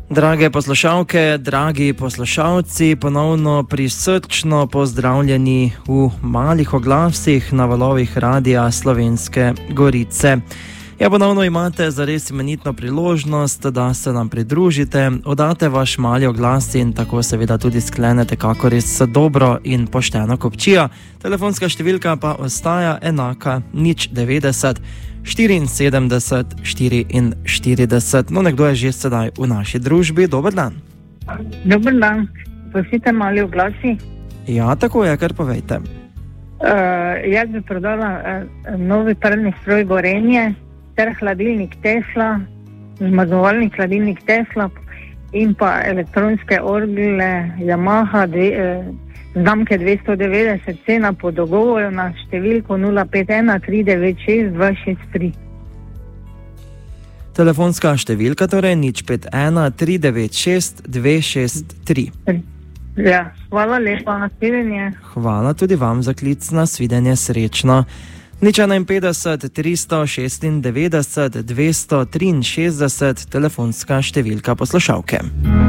Drage poslušalke, dragi poslušalci, ponovno prisrčno pozdravljeni v malih oglasih na valovih Radia Slovenske Gorice. Ja, ponovno imate zares imenitno priložnost, da se nam pridružite, oddate vaš mali oglas in tako seveda tudi sklenete kako res dobro in pošteno kupčijo. Telefonska številka pa ostaja enaka 090 74 44. No, nekdo je že sedaj v naši družbi. Dober dan. Dober dan. Prosite mali oglasi? Ja, tako je, kar povejte. Jaz bi prodala novi pralni stroj Gorenje ter hladilnik Tesla, zmagovalni hladilnik Tesla in pa elektronske orgle Yamaha znamke 290, cena po dogovoru na številko 051 396 263. Telefonska številka torej 051 396 263. Ja, hvala lepa, nasvidenje. Hvala tudi vam za klic, nasvidenje, srečno. 051 396 263, telefonska številka poslušalke.